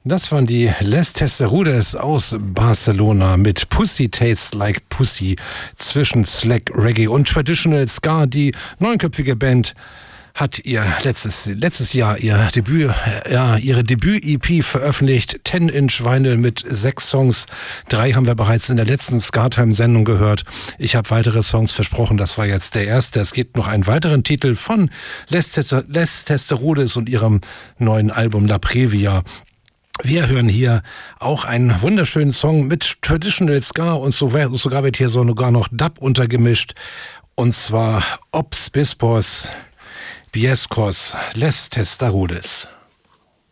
Das waren die Les Testarudes aus Barcelona mit Pussy Tastes Like Pussy zwischen Slack, Reggae und Traditional Ska. Die neunköpfige Band hat ihr letztes Jahr ihre Debüt-EP veröffentlicht. 10-Inch Vinyl mit 6 Songs. 3 haben wir bereits in der letzten Ska-Time-Sendung gehört. Ich habe weitere Songs versprochen. Das war jetzt der erste. Es gibt noch einen weiteren Titel von Les Testarudes und ihrem neuen Album La Previa. Wir hören hier auch einen wunderschönen Song mit Traditional Ska und sogar wird hier sogar noch Dub untergemischt. Und zwar Ops Bispos Biescos Les Testarudes.